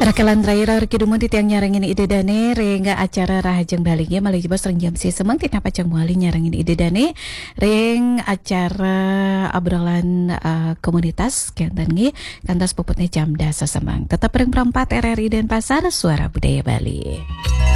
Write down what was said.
Rakalan terakhir kidumun tiang nyarangin ide dane rengga acara rahajeng baliknya malah jebas reng jam si semang tina pacang muali nyarangin ide dane reng acara obrolan komunitas kantan nge kantas puputnya jam dasa semang tetap reng perempat RRI dan pasar suara budaya Bali.